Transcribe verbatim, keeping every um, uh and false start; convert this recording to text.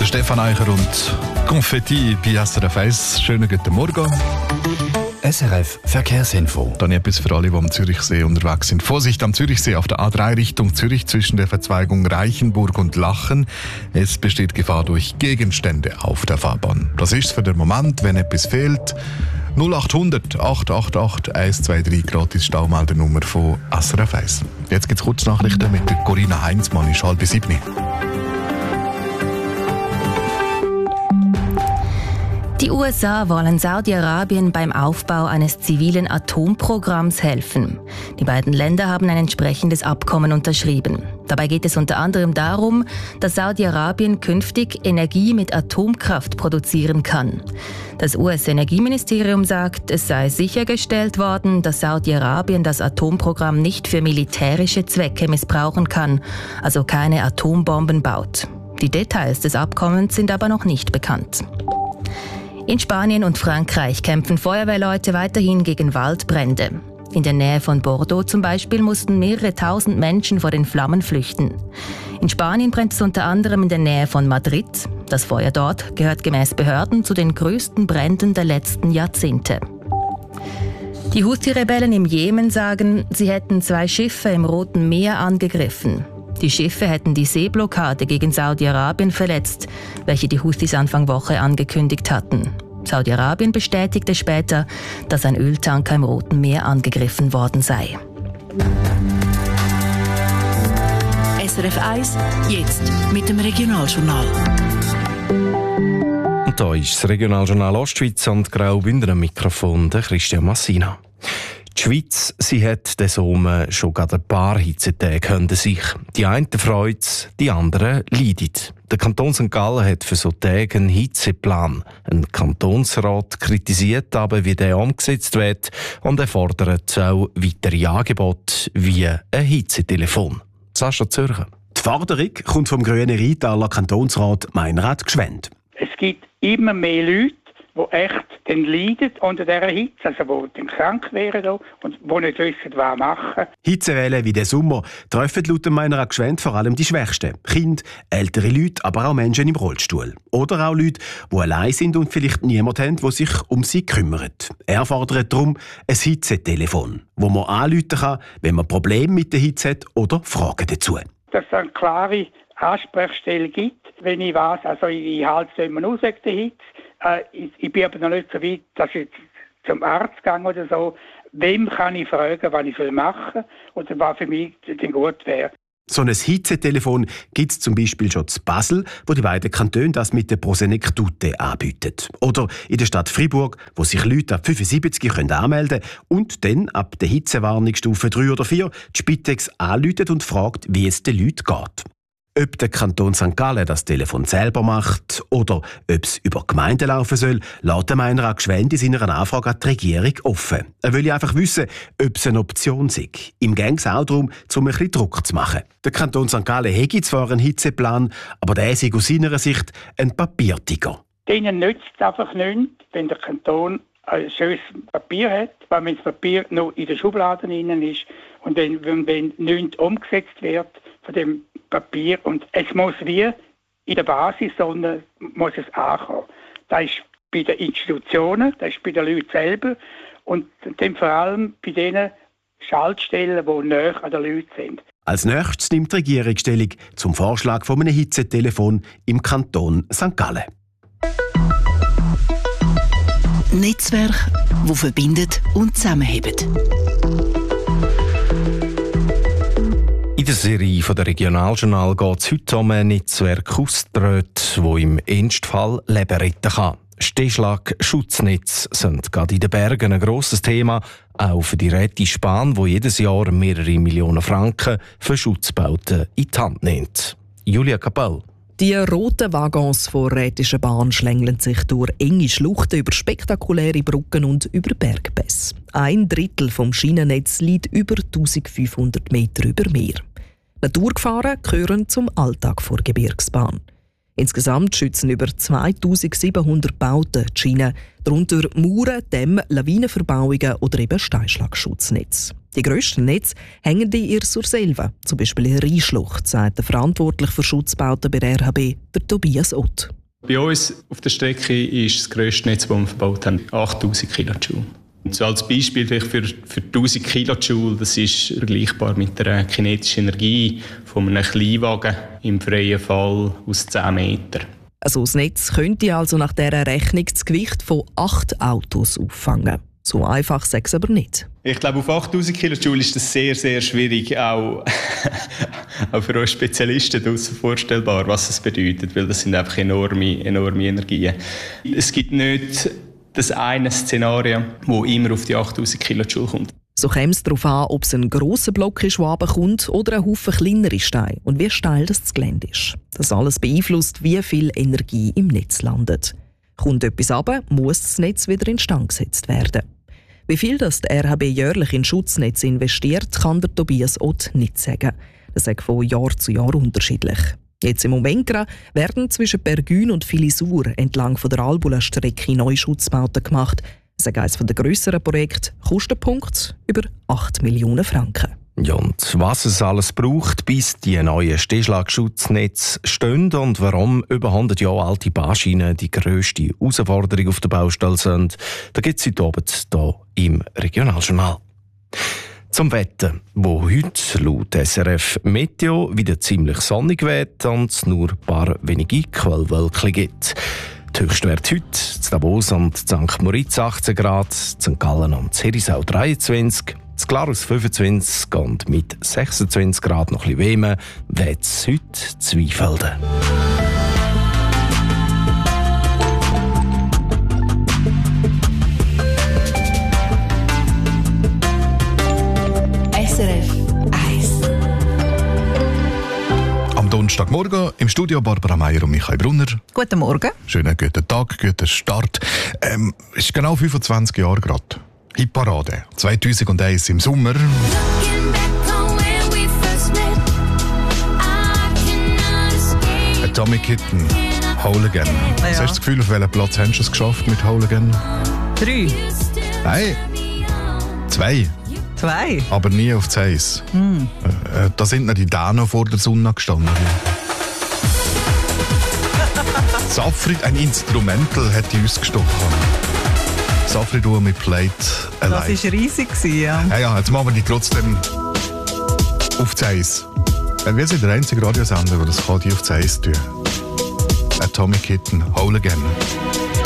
der Stefan Eicher und Konfetti bei S R F eins. Schönen guten Morgen. S R F Verkehrsinfo. Dann etwas für alle, die am Zürichsee unterwegs sind. Vorsicht am Zürichsee auf der A drei Richtung Zürich zwischen der Verzweigung Reichenburg und Lachen. Es besteht Gefahr durch Gegenstände auf der Fahrbahn. Das ist für den Moment, wenn etwas fehlt. null acht hundert acht acht acht eins zwei drei gratis Staumeldernummer von S R F eins. Jetzt gibt es Kurznachrichten mit der Corinna Heinzmann. Ist halb sieben. Die U S A wollen Saudi-Arabien beim Aufbau eines zivilen Atomprogramms helfen. Die beiden Länder haben ein entsprechendes Abkommen unterschrieben. Dabei geht es unter anderem darum, dass Saudi-Arabien künftig Energie mit Atomkraft produzieren kann. Das U S-Energieministerium sagt, es sei sichergestellt worden, dass Saudi-Arabien das Atomprogramm nicht für militärische Zwecke missbrauchen kann, also keine Atombomben baut. Die Details des Abkommens sind aber noch nicht bekannt. In Spanien und Frankreich kämpfen Feuerwehrleute weiterhin gegen Waldbrände. In der Nähe von Bordeaux zum Beispiel mussten mehrere tausend Menschen vor den Flammen flüchten. In Spanien brennt es unter anderem in der Nähe von Madrid. Das Feuer dort gehört gemäß Behörden zu den größten Bränden der letzten Jahrzehnte. Die Houthi-Rebellen im Jemen sagen, sie hätten zwei Schiffe im Roten Meer angegriffen. Die Schiffe hätten die Seeblockade gegen Saudi-Arabien verletzt, welche die Houthis Anfang Woche angekündigt hatten. Saudi-Arabien bestätigte später, dass ein Öltanker im Roten Meer angegriffen worden sei. S R F eins, jetzt mit dem Regionaljournal. Und da ist das Regionaljournal Ostschweiz und Graubünden am Mikrofon, der Christian Massina. Die Schweiz, sie hat den Sommer schon gerade ein paar Hitzetage hinter sich. Die einen freuen es, die anderen leiden. Der Kanton Sankt Gallen hat für so Tage einen Hitzeplan. Ein Kantonsrat kritisiert aber, wie der umgesetzt wird, und er fordert auch weitere Angebote wie ein Hitzetelefon. Sascha Zürcher. Die Forderung kommt vom grünen Rheintaler Kantonsrat Meinrad Gschwend. Es gibt immer mehr Leute, die echt dann leiden unter dieser Hitze, also die dann krank wären und die nicht wissen, was machen. Hitzewellen wie der Sommer treffen laut Meinrad Gschwend vor allem die Schwächsten. Kinder, ältere Leute, aber auch Menschen im Rollstuhl. Oder auch Leute, die allein sind und vielleicht niemanden haben, der sich um sie kümmert. Er fordert darum ein Hitzetelefon, wo man anrufen kann, wenn man Probleme mit der Hitze hat oder Fragen dazu. Dass es eine klare Ansprechstelle gibt, wenn ich weiss, also ich halte es immer aus wegen der Hitze. Äh, ich, ich bin aber noch nicht so weit, dass ich zum Arzt gehe oder so. Wem kann ich fragen, was ich machen soll oder was für mich denn gut wäre? So ein Hitzetelefon gibt es zum Beispiel schon zu Basel, wo die beiden Kantone das mit der Prosenektute anbieten. Oder in der Stadt Fribourg, wo sich Leute ab fünfundsiebzig können anmelden können und dann ab der Hitzewarnungsstufe drei oder vier die Spitex anrufen und fragt, wie es den Leuten geht. Ob der Kanton Sankt Gallen das Telefon selber macht oder ob es über Gemeinden laufen soll, lässt Meinrad Gschwend in seiner Anfrage an die Regierung offen. Er will einfach wissen, ob es eine Option sei. Ihm geht es auch darum, um ein bisschen Druck zu machen. Der Kanton Sankt Gallen hätte zwar einen Hitzeplan, aber der sei aus seiner Sicht ein Papiertiger. Denen nützt es einfach nichts, wenn der Kanton ein schönes Papier hat, weil wenn das Papier noch in den Schubladen drin ist und wenn, wenn, wenn nichts umgesetzt wird von dem Papier und es muss wie in der Basis, sondern muss es ankommen. Das ist bei den Institutionen, das ist bei den Leuten selber und dann vor allem bei den Schaltstellen, die näher an den Leuten sind. Als nächstes nimmt die Regierung Stellung zum Vorschlag von einem Hitzetelefon im Kanton Sankt Gallen. Netzwerk, das verbindet und zusammenhält. In der Serie von der Regionaljournal geht es heute um ein Netzwerk ausgetreten, das im Ernstfall Leben retten kann. Stehschlag, Schutznetz sind gerade in den Bergen ein grosses Thema, auch für die Rätische Bahn, die jedes Jahr mehrere Millionen Franken für Schutzbauten in die Hand nimmt. Julia Kapell. Die roten Waggons von Rätische Bahn schlängeln sich durch enge Schluchten, über spektakuläre Brücken und über Bergpässe. Ein Drittel vom Schienennetz liegt über eintausendfünfhundert Meter über Meer. Naturgefahren gehören zum Alltag der Gebirgsbahn. Insgesamt schützen über zweitausendsiebenhundert Bauten die Schiene, darunter Mauern, Dämme, Lawinenverbauungen oder eben Steinschlagschutznetz. Die grössten Netze hängen in ihr Surselva, zum Beispiel in Rheinschlucht, sagt der Verantwortliche für Schutzbauten bei der R H B, der Tobias Ott. Bei uns auf der Strecke ist das grösste Netz, das wir verbaut haben, achttausend Kilojoule. Und so als Beispiel für, für tausend Kilojoule, das ist vergleichbar mit der kinetischen Energie von einem Kleinwagen im freien Fall aus zehn Metern. Also das Netz könnte also nach dieser Rechnung das Gewicht von acht Autos auffangen. So einfach sagt es aber nicht. Ich glaube, auf achttausend Kilojoule ist das sehr, sehr schwierig, auch, auch für uns Spezialisten draussen vorstellbar, was es bedeutet, weil das sind einfach enorme, enorme Energien. Es gibt nicht das eine Szenario, das immer auf die achttausend Kilojoule kommt. So käme es darauf an, ob es ein grosser Block ist, der runterkommt, oder ein Haufen kleinere Steine und wie steil das Gelände ist. Das alles beeinflusst, wie viel Energie im Netz landet. Kommt etwas runter, muss das Netz wieder instand gesetzt werden. Wie viel das der R H B jährlich in Schutznetz investiert, kann der Tobias Ott nicht sagen. Das ist von Jahr zu Jahr unterschiedlich. Jetzt im Moment werden zwischen Bergün und Filisur entlang von der Albula-Strecke neue Schutzbauten gemacht. Das ist eines der grösseren Projekte, Kostenpunkt über acht Millionen Franken. Ja, und was es alles braucht, bis die neuen Stehschlagschutznetze stehen und warum über hundert Jahre alte Bahnschienen die grösste Herausforderung auf der Baustelle sind, da gibt es heute Abend hier im Regionaljournal. Zum Wetter, wo heute laut S R F Meteo wieder ziemlich sonnig wird und es nur ein paar wenige Quellwölkchen gibt. Die Höchstwerte heute in Davos und Sankt Moritz achtzehn Grad, Sankt Gallen und Herisau dreiundzwanzig, in Glarus fünfundzwanzig und mit sechsundzwanzig Grad noch ein bisschen wärmer wird es heute Zweifelden. S R F eins. Am Donnerstagmorgen im Studio Barbara Meier und Michael Brunner. Guten Morgen. Schönen guten Tag, guten Start. Ähm, es ist genau fünfundzwanzig Jahre gerade. Hitparade zweitausendeins im Sommer. Atomic Kitten, Whole Again. Ja. Was hast du das Gefühl, auf welchen Platz hast du es geschafft mit Whole Again? Drei. Nein, zwei. Zwei. Aber nie auf das Eis. Mm. Äh, da sind noch die Dänen vor der Sonne gestanden. Safri, ein Instrumental, hat die uns gestochen. Safri Duo mit Plate Alive. Das war riesig, ja. Ja, ja, jetzt machen wir die trotzdem auf das Eis. Wir sind der einzige Radiosender, der das kann, die auf das Eis tun. Atomic Kitten, Whole Again.